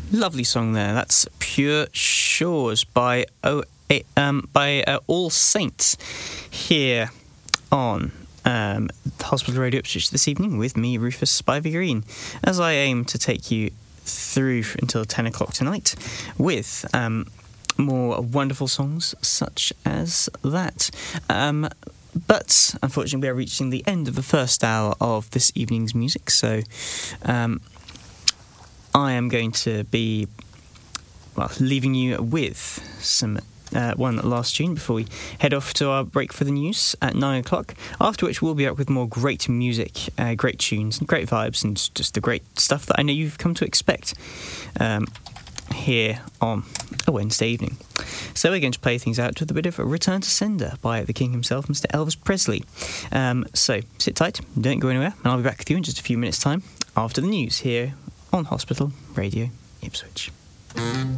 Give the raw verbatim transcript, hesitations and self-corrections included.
Lovely song there. That's Pure Shores by oh, um, by uh, All Saints here on um, Hospital Radio Ipswich this evening with me, Rufus Spivey Green, as I aim to take you through until ten o'clock tonight with um, more wonderful songs such as that. Um, but unfortunately, we are reaching the end of the first hour of this evening's music, so um, I am going to be well leaving you with some uh, one last tune before we head off to our break for the news at nine o'clock, after which we'll be up with more great music, uh, great tunes and great vibes and just the great stuff that I know you've come to expect um, here on a Wednesday evening. So we're going to play things out with a bit of a Return to Sender by the king himself, Mister Elvis Presley. Um, so sit tight, don't go anywhere, and I'll be back with you in just a few minutes' time after the news here on Hospital Radio Ipswich.